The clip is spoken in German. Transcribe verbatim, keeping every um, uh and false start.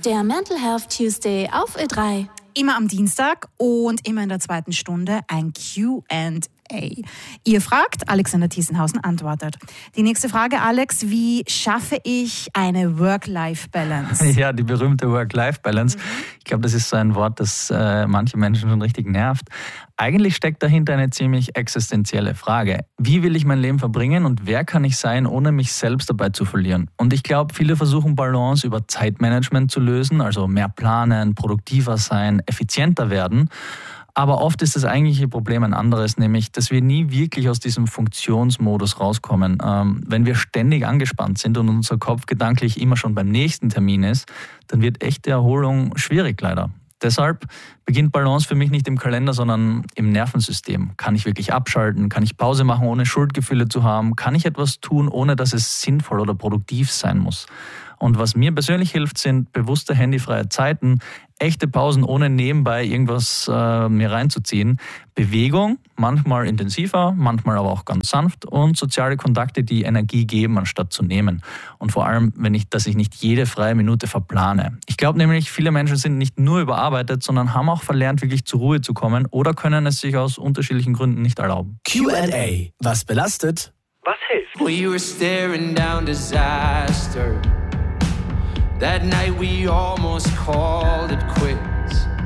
Der Mental Health Tuesday auf Ö drei. Immer am Dienstag und immer in der zweiten Stunde ein Q and A. Ihr fragt, Alexander Thiesenhausen antwortet. Die nächste Frage, Alex, wie schaffe ich eine Work-Life-Balance? Ja, die berühmte Work-Life-Balance. Mhm. Ich glaube, das ist so ein Wort, das äh, manche Menschen schon richtig nervt. Eigentlich steckt dahinter eine ziemlich existenzielle Frage. Wie will ich mein Leben verbringen und wer kann ich sein, ohne mich selbst dabei zu verlieren? Und ich glaube, viele versuchen Balance über Zeitmanagement zu lösen, also mehr planen, produktiver sein, effizienter werden. Aber oft ist das eigentliche Problem ein anderes, nämlich, dass wir nie wirklich aus diesem Funktionsmodus rauskommen. Ähm, wenn wir ständig angespannt sind und unser Kopf gedanklich immer schon beim nächsten Termin ist, dann wird echte Erholung schwierig leider. Deshalb beginnt Balance für mich nicht im Kalender, sondern im Nervensystem. Kann ich wirklich abschalten? Kann ich Pause machen, ohne Schuldgefühle zu haben? Kann ich etwas tun, ohne dass es sinnvoll oder produktiv sein muss? Und was mir persönlich hilft, sind bewusste handyfreie Zeiten, echte Pausen, ohne nebenbei irgendwas äh, mir reinzuziehen, Bewegung, manchmal intensiver, manchmal aber auch ganz sanft und soziale Kontakte, die Energie geben, anstatt zu nehmen. Und vor allem, wenn ich, dass ich nicht jede freie Minute verplane. Ich glaube nämlich, viele Menschen sind nicht nur überarbeitet, sondern haben auch verlernt, wirklich zur Ruhe zu kommen oder können es sich aus unterschiedlichen Gründen nicht erlauben. Q and A. Was belastet? Was hilft? We were staring down disaster. That night we almost called it quits.